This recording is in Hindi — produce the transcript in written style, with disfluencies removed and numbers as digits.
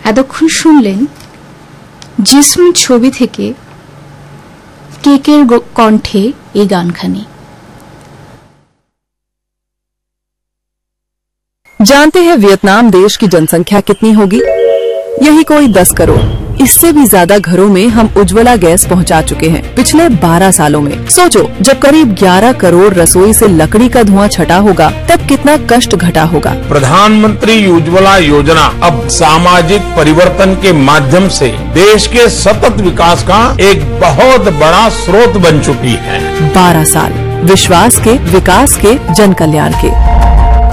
এতক্ষণ শুনলেন জিসম ছবি থেকে কেকের কণ্ঠে এই গানখানি। जानते हैं वियतनाम देश की जनसंख्या कितनी होगी? यही कोई 10 करोड़। इससे भी ज्यादा घरों में हम उज्ज्वला गैस पहुंचा चुके हैं पिछले 12 सालों में। सोचो, जब करीब 11 करोड़ रसोई से लकड़ी का धुआं छटा होगा तब कितना कष्ट घटा होगा। प्रधानमंत्री उज्ज्वला योजना अब सामाजिक परिवर्तन के माध्यम से देश के सतत विकास का एक बहुत बड़ा स्रोत बन चुकी है। 12 साल विश्वास के, विकास के, जन कल्याण के।